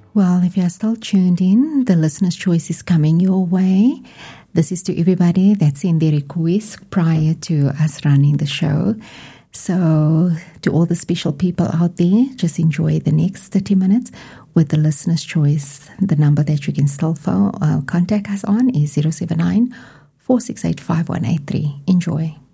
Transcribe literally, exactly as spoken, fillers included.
Well, if you are still tuned in, the listener's choice is coming your way. This is to everybody that's in their request prior to us running the show. So to all the special people out there, just enjoy the next thirty minutes with the listener's choice. The number that you can still phone, uh, contact us on is zero seven nine, four six eight, five one eight three. Enjoy.